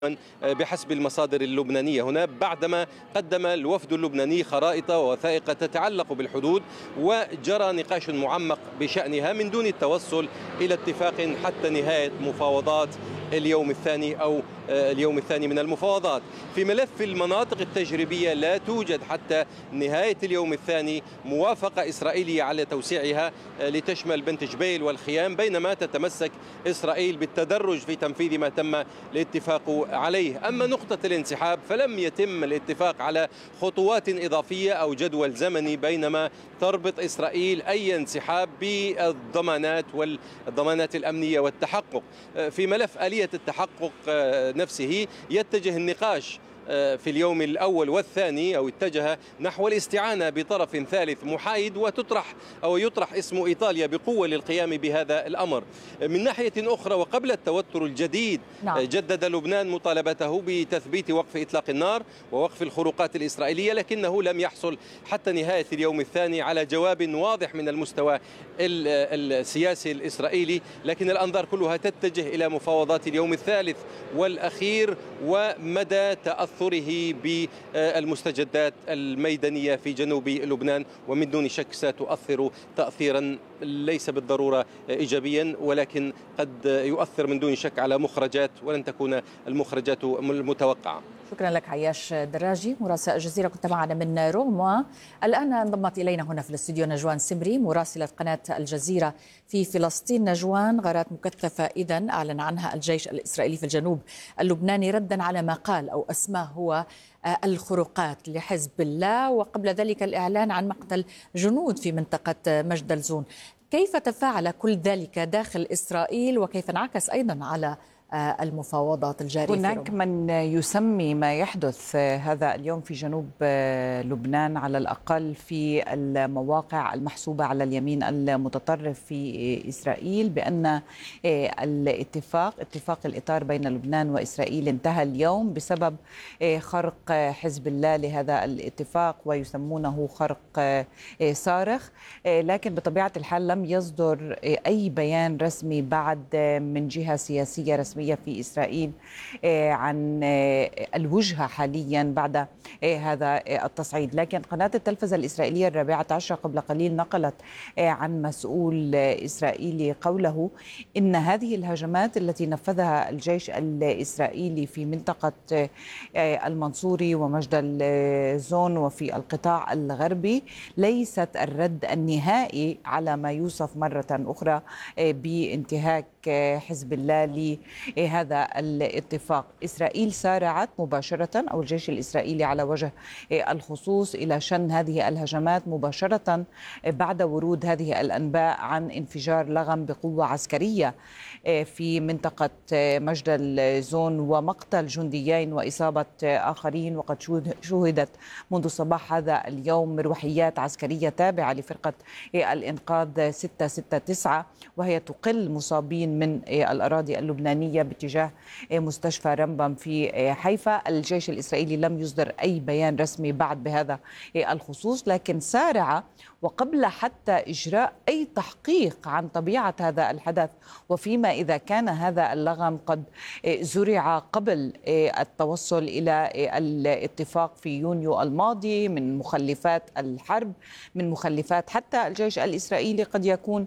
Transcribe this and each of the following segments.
بحسب المصادر اللبنانية هنا، بعدما قدم الوفد اللبناني خرائط ووثائق تتعلق بالحدود، وجرى نقاش معمق بشأنها من دون التوصل إلى اتفاق حتى نهاية مفاوضات اليوم الثاني أو اليوم الثاني من المفاوضات. في ملف المناطق التجريبية لا توجد حتى نهاية اليوم الثاني موافقة إسرائيلية على توسيعها لتشمل بنت جبيل والخيام، بينما تتمسك إسرائيل بالتدرج في تنفيذ ما تم الاتفاق عليه. أما نقطة الانسحاب فلم يتم الاتفاق على خطوات إضافية أو جدول زمني، بينما تربط إسرائيل أي انسحاب بالضمانات والضمانات الأمنية والتحقق. في ملف آلية التحقق نفسه يتجه النقاش في اليوم الأول والثاني أو اتجه نحو الاستعانة بطرف ثالث محايد، وتطرح أو يطرح اسم إيطاليا بقوة للقيام بهذا الأمر. من ناحية أخرى، وقبل التوتر الجديد، جدد لبنان مطالبته بتثبيت وقف إطلاق النار ووقف الخروقات الإسرائيلية، لكنه لم يحصل حتى نهاية اليوم الثاني على جواب واضح من المستوى السياسي الإسرائيلي. لكن الأنظار كلها تتجه إلى مفاوضات اليوم الثالث والأخير ومدى تأثره بالمستجدات الميدانية في جنوب لبنان، ومن دون شك ستؤثر تأثيرا ليس بالضرورة إيجابيا، ولكن قد يؤثر من دون شك على مخرجات ولن تكون المخرجات المتوقعة. شكرا لك عياش دراجي مراسل الجزيرة، كنت معنا من روما. الآن انضمت إلينا هنا في الاستوديو نجوان سمري مراسلة قناة الجزيرة في فلسطين. نجوان، غارات مكثفة إذن أعلن عنها الجيش الإسرائيلي في الجنوب اللبناني ردا على ما قال أو أسماه هو الخروقات لحزب الله، وقبل ذلك الإعلان عن مقتل جنود في منطقة مجدلزون. كيف تفاعل كل ذلك داخل إسرائيل، وكيف انعكس أيضا على المفاوضات الجارية؟ هناك من يسمي ما يحدث هذا اليوم في جنوب لبنان على الأقل في المواقع المحسوبة على اليمين المتطرف في إسرائيل بأن اتفاق الإطار بين لبنان وإسرائيل انتهى اليوم بسبب خرق حزب الله لهذا الاتفاق، ويسمونه خرق صارخ. لكن بطبيعة الحال لم يصدر أي بيان رسمي بعد من جهة سياسية رسمية في إسرائيل عن الوجهة حاليا بعد هذا التصعيد. لكن قناة التلفزة الإسرائيلية 14 قبل قليل نقلت عن مسؤول إسرائيلي قوله إن هذه الهجمات التي نفذها الجيش الإسرائيلي في منطقة المنصوري ومجدل-زون وفي القطاع الغربي ليست الرد النهائي على ما يوصف مرة أخرى بانتهاك حزب الله لهذا الاتفاق. إسرائيل سارعت مباشرة أو الجيش الإسرائيلي على وجه الخصوص إلى شن هذه الهجمات مباشرة بعد ورود هذه الأنباء عن انفجار لغم بقوة عسكرية في منطقة مجدل-زون ومقتل جنديين وإصابة آخرين. وقد شوهدت منذ صباح هذا اليوم مروحيات عسكرية تابعة لفرقة الإنقاذ 669 وهي تقل مصابين من الأراضي اللبنانية باتجاه مستشفى رمبم في حيفا. الجيش الإسرائيلي لم يصدر أي بيان رسمي بعد بهذا الخصوص، لكن سارع وقبل حتى إجراء أي تحقيق عن طبيعة هذا الحدث وفيما إذا كان هذا اللغم قد زرع قبل التوصل إلى الاتفاق في يونيو الماضي من مخلفات الحرب، من مخلفات حتى الجيش الإسرائيلي قد يكون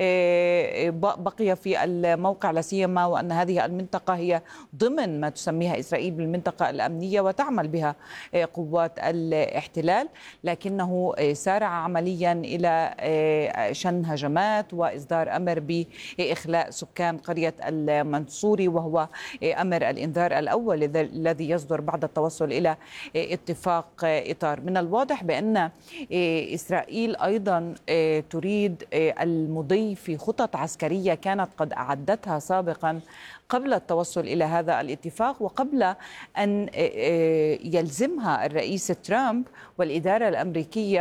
بقي في الموقع، لا سيما وأن هذه المنطقة هي ضمن ما تسميها إسرائيل بالمنطقة الأمنية وتعمل بها قوات الاحتلال. لكنه سارع عمليا إلى شن هجمات وإصدار أمر بإخلاء سكان قرية المنصوري، وهو أمر الإنذار الأول الذي يصدر بعد التوصل إلى اتفاق إطار. من الواضح بأن إسرائيل أيضا تريد المضي في خطط عسكرية كانت قد أعدتها سابقا قبل التوصل إلى هذا الاتفاق وقبل أن يلزمها الرئيس ترامب والإدارة الأمريكية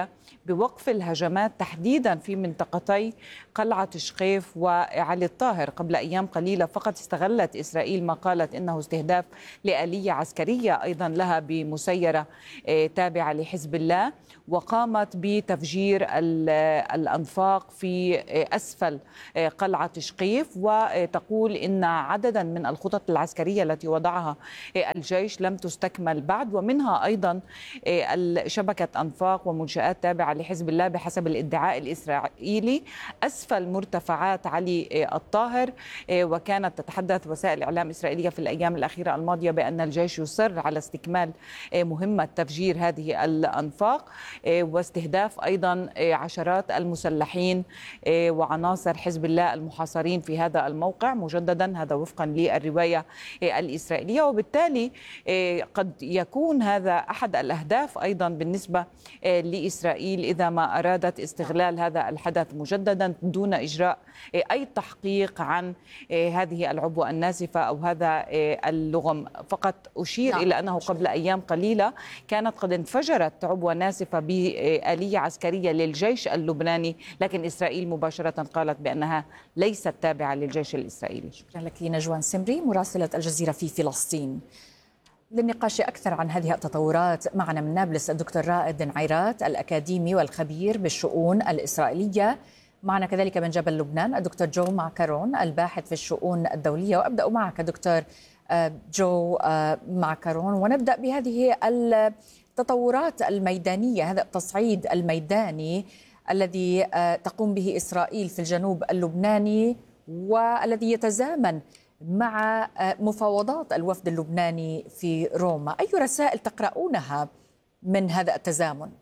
بوقف الهجمات تحديدا في منطقتي قلعة شقيف وعلي الطاهر. قبل أيام قليلة فقط استغلت إسرائيل ما قالت إنه استهداف لآلية عسكرية أيضا لها بمسيرة تابعة لحزب الله، وقامت بتفجير الأنفاق في أسفل قلعة شقيف، وتقول إن عددا من الخطط العسكرية التي وضعها الجيش لم تستكمل بعد، ومنها أيضا شبكة أنفاق ومنشآت تابعة لحزب الله بحسب الادعاء الإسرائيلي أسفل مرتفعات علي الطاهر. وكانت تتحدث وسائل إعلام إسرائيلية في الأيام الأخيرة الماضية بأن الجيش يصر على استكمال مهمة تفجير هذه الأنفاق واستهداف أيضا عشرات المسلحين وعناصر حزب الله المحاصرين في هذا الموقع مجددا، هذا وفقا للرواية الإسرائيلية. وبالتالي قد يكون هذا أحد الأهداف أيضا بالنسبة لإسرائيل إذا ما أرادت استغلال هذا الحدث مجددا دون إجراء أي تحقيق عن هذه العبوة الناسفة أو هذا اللغم. فقط أشير إلى أنه قبل أيام قليلة كانت قد انفجرت عبوة ناسفة بآلية عسكرية للجيش اللبناني، لكن إسرائيل مباشرة قالت بأنها ليست تابعة للجيش الإسرائيلي. شكرا لك نجوان سمري مراسلة الجزيرة في فلسطين. للنقاش أكثر عن هذه التطورات معنا من نابلس الدكتور رائد نعيرات الأكاديمي والخبير بالشؤون الإسرائيلية. معنا كذلك من جبل لبنان الدكتور جو معكرون الباحث في الشؤون الدولية. وأبدأ معك دكتور جو معكرون، ونبدأ بهذه التطورات الميدانية، هذا التصعيد الميداني الذي تقوم به إسرائيل في الجنوب اللبناني والذي يتزامن مع مفاوضات الوفد اللبناني في روما. أي رسائل تقرؤونها من هذا التزامن؟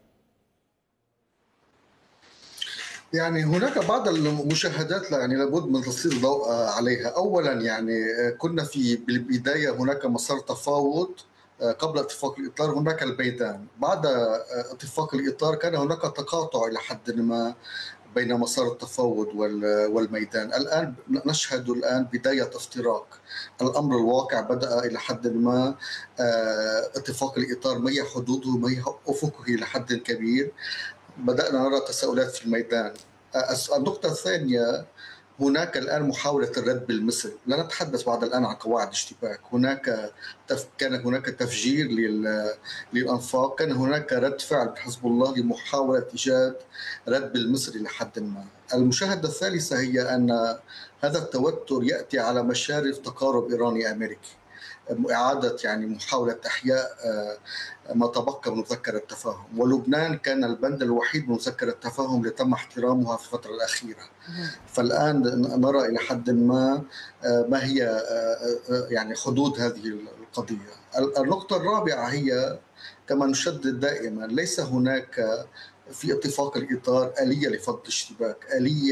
يعني هناك بعض المشاهدات يعني لابد من تسليط الضوء عليها. أولا يعني كنا بالبداية هناك مسار تفاوض قبل اتفاق الإطار، هناك الميدان. بعد اتفاق الإطار كان هناك تقاطع إلى حد ما بين مسار التفاوض والميدان. الآن نشهد بداية افتراق. الأمر الواقع بدأ إلى حد ما اتفاق الإطار ميح حدوده ميح أفقه إلى حد كبير. بدأنا نرى تساؤلات في الميدان. النقطة الثانية، هناك الآن محاولة الرد بالمثل. لا نتحدث بعد الآن عن قواعد اشتباك. كان هناك تفجير للأنفاق، كان هناك رد فعل بحزب الله لمحاولة إيجاد رد بالمثل إلى حد ما. المشاهدة الثالثة هي أن هذا التوتر يأتي على مشارف تقارب إيراني أمريكي، إعادة يعني محاولة إحياء ما تبقى من مذكرة التفاهم. ولبنان كان البند الوحيد من مذكرة التفاهم اللي تم احترامها في الفترة الأخيرة. فالآن نرى إلى حد ما ما هي يعني حدود هذه القضية. النقطة الرابعة هي كما نشدد دائما، ليس هناك في اتفاق الإطار آلية لفض الاشتباك، آلية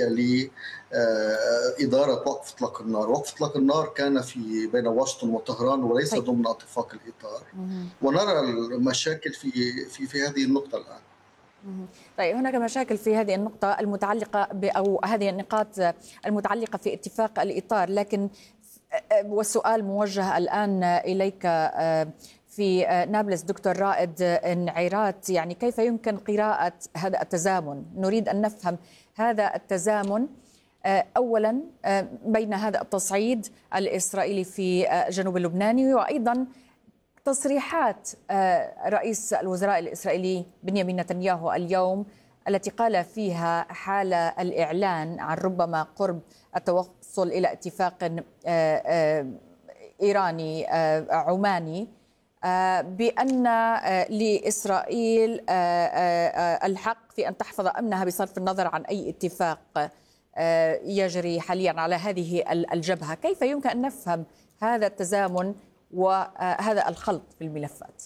لإدارة وقف إطلاق النار. وقف إطلاق النار كان بين واشنطن وطهران وليس ضمن اتفاق الإطار، ونرى المشاكل في هذه النقطة الآن. طيب، هناك مشاكل في هذه النقطة المتعلقة أو هذه النقاط المتعلقة في اتفاق الإطار، لكن والسؤال موجه الآن إليك في نابلس دكتور رائد نعيرات، يعني كيف يمكن قراءة هذا التزامن؟ نريد أن نفهم هذا التزامن أولا بين هذا التصعيد الإسرائيلي في الجنوب اللبناني، وأيضا تصريحات رئيس الوزراء الإسرائيلي بنيامين نتنياهو اليوم التي قال فيها حال الإعلان عن ربما قرب التوصل إلى اتفاق إيراني عماني بأن لإسرائيل الحق في أن تحفظ أمنها بصرف النظر عن أي اتفاق يجري حاليا على هذه الجبهة. كيف يمكن أن نفهم هذا التزامن وهذا الخلط في الملفات؟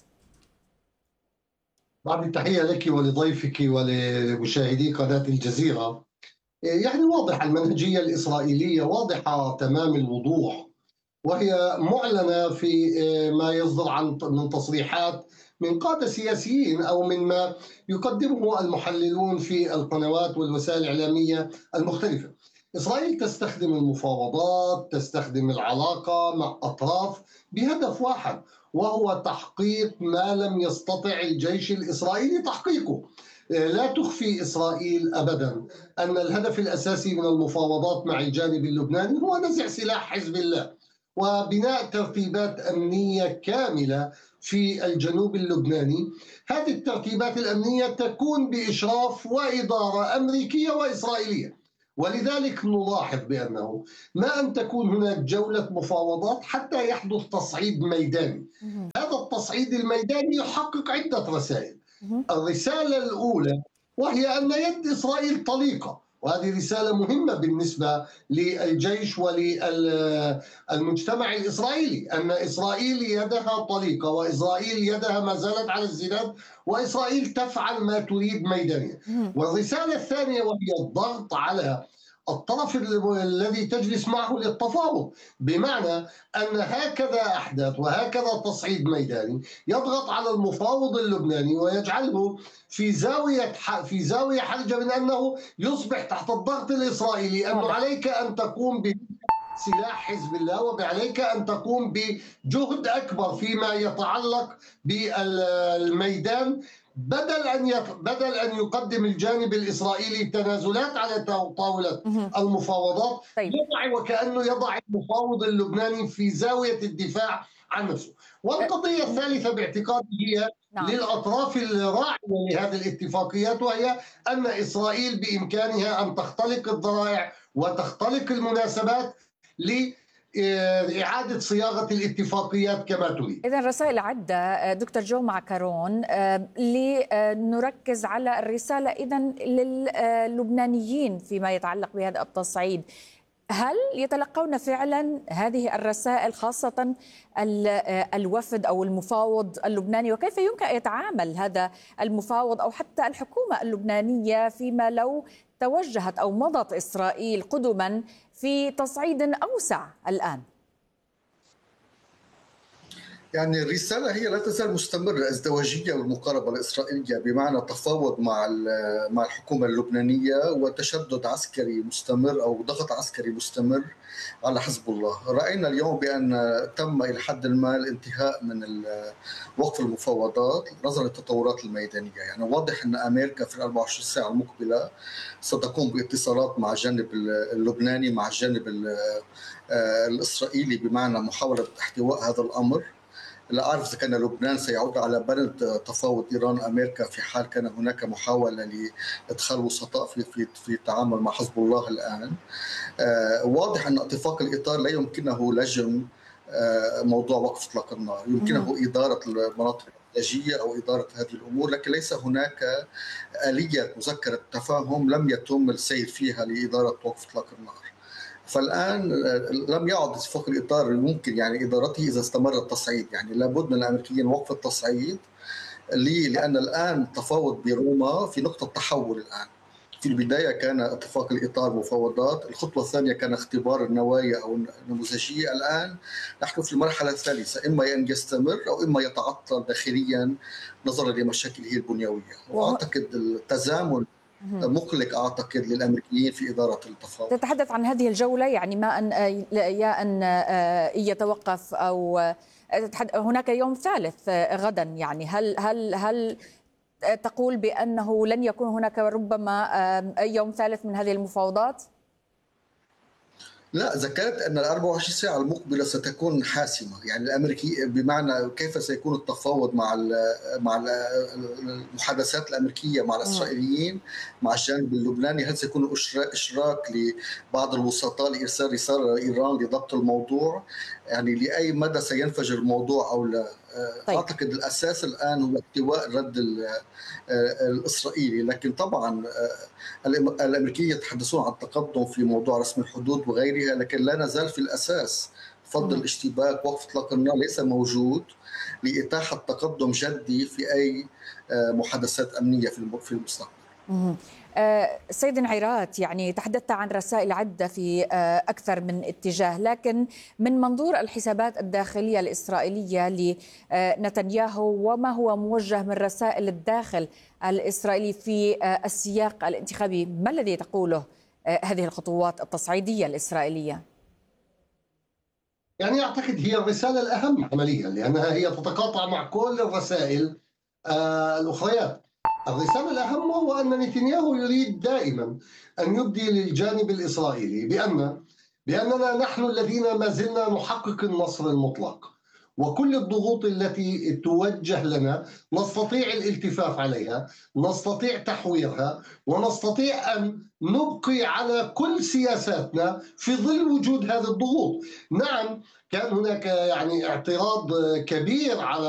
بعد التحية لك ولضيفك ولمشاهدي قناة الجزيرة. يعني واضحة المنهجية الإسرائيلية، واضحة تمام الوضوح، وهي معلنة في ما يصدر من تصريحات من قادة سياسيين أو مما يقدمه المحللون في القنوات والوسائل الإعلامية المختلفة. إسرائيل تستخدم المفاوضات، تستخدم العلاقة مع أطراف بهدف واحد، وهو تحقيق ما لم يستطع الجيش الإسرائيلي تحقيقه. لا تخفي إسرائيل أبدا أن الهدف الأساسي من المفاوضات مع الجانب اللبناني هو نزع سلاح حزب الله وبناء ترتيبات أمنية كاملة في الجنوب اللبناني. هذه الترتيبات الأمنية تكون بإشراف وإدارة أمريكية وإسرائيلية، ولذلك نلاحظ بأنه ما أن تكون هناك جولة مفاوضات حتى يحدث تصعيد ميداني. هذا التصعيد الميداني يحقق عدة رسائل. الرسالة الأولى وهي أن يد إسرائيل طليقة، وهذه رسالة مهمة بالنسبة للجيش وللمجتمع الإسرائيلي، أن إسرائيل يدها طليقة وإسرائيل يدها ما زالت على الزناد وإسرائيل تفعل ما تريد ميدانيا. والرسالة الثانية وهي الضغط على الطرف الذي تجلس معه للتفاوض، بمعنى أن هكذا أحداث وهكذا تصعيد ميداني يضغط على المفاوض اللبناني ويجعله في زاوية حرجة من أنه يصبح تحت الضغط الإسرائيلي، أنه عليك أن تقوم بسلاح حزب الله وعليك أن تقوم بجهد أكبر فيما يتعلق بالميدان، بدل أن يقدم الجانب الإسرائيلي تنازلات على طاولة المفاوضات، وكأنه يضع المفاوض اللبناني في زاوية الدفاع عن نفسه. والقضية الثالثة باعتقادي هي للأطراف الراعية لهذه الاتفاقيات، وهي أن إسرائيل بإمكانها أن تختلق الذرائع وتختلق المناسبات لإعادة صياغة الاتفاقيات كما تريد. إذن رسائل عدة دكتور جو معكرون لنركز على الرسالة إذن للبنانيين فيما يتعلق بهذا التصعيد. هل يتلقون فعلا هذه الرسائل خاصة الوفد أو المفاوض اللبناني، وكيف يمكن أن يتعامل هذا المفاوض أو حتى الحكومة اللبنانية فيما لو توجهت أو مضت إسرائيل قدما في تصعيد أوسع الآن؟ يعني الرسالة هي لا تزال مستمرة، الازدواجية والمقاربة الإسرائيلية، بمعنى تفاوض مع الحكومة اللبنانية وتشدد عسكري مستمر أو ضغط عسكري مستمر على حزب الله. رأينا اليوم بأن تم إلى حد ما الانتهاء من وقف المفاوضات نظرا للتطورات الميدانية. يعني واضح أن أمريكا في 24 ساعة المقبلة ستقوم باتصالات مع الجانب اللبناني مع الجانب الإسرائيلي، بمعنى محاولة احتواء هذا الأمر. لا أعرف إذا كان لبنان سيعود على برد تفاوض إيران وأمريكا في حال كان هناك محاولة لإدخال وسطاء في التعامل مع حزب الله الآن. واضح أن اتفاق الإطار لا يمكنه لجم موضوع وقف إطلاق النار، يمكنه إدارة المناطق اللاجئة أو إدارة هذه الأمور، لكن ليس هناك آلية مذكرة تفاهم لم يتم السير فيها لإدارة وقف إطلاق النار. فالآن لم يعد اتفاق الإطار يمكن يعني إدارته إذا استمر التصعيد. يعني لابد من الأمريكيين وقف التصعيد لأن الآن تفاوض بروما في نقطة تحول. الآن في البداية كان اتفاق الإطار مفاوضات، الخطوة الثانية كان اختبار النوايا أو النموذجية، الآن نحن في المرحلة الثالثة، إما أن يستمر أو إما يتعطل داخليا نظرا لمشاكله البنيوية. وأعتقد التزامن مقلق أعتقد للأمريكيين في إدارة التفاوض. تتحدث عن هذه الجولة، يعني ما أن يتوقف أو هناك يوم ثالث غدا، يعني هل تقول بأنه لن يكون هناك ربما يوم ثالث من هذه المفاوضات؟ لا، إذا كانت أن 24 ساعة المقبلة ستكون حاسمة، يعني الأمريكي بمعنى كيف سيكون التفاوض مع المحادثات الأمريكية مع الإسرائيليين مع الجانب اللبناني، هل سيكون إشراك لبعض الوسطاء لإرسال رسالة لإيران لضبط الموضوع، يعني لأي مدى سينفجر الموضوع أو لا. طيب. أعتقد الأساس الآن هو احتواء الرد الإسرائيلي، لكن طبعا الأمريكيين يتحدثون عن تقدم في موضوع رسم الحدود وغيرها، لكن لا نزال في الأساس فض الاشتباك وقف إطلاق النار ليس موجود لإتاحة تقدم جدي في أي محادثات أمنية في المستقبل. سيد عيرات، يعني تحدثت عن رسائل عدة في أكثر من اتجاه، لكن من منظور الحسابات الداخلية الإسرائيلية لنتنياهو وما هو موجه من رسائل الداخل الإسرائيلي في السياق الانتخابي، ما الذي تقوله هذه الخطوات التصعيدية الإسرائيلية؟ يعني أعتقد هي الرسالة الأهم عمليا، لأنها هي تتقاطع مع كل الرسائل الأخريات. الرسالة الأهم هو أن نتنياهو يريد دائما أن يبدي للجانب الإسرائيلي بأننا نحن الذين ما زلنا نحقق النصر المطلق، وكل الضغوط التي توجه لنا نستطيع الالتفاف عليها، نستطيع تحويرها، ونستطيع أن نبقي على كل سياساتنا في ظل وجود هذه الضغوط. نعم، كان هناك يعني اعتراض كبير على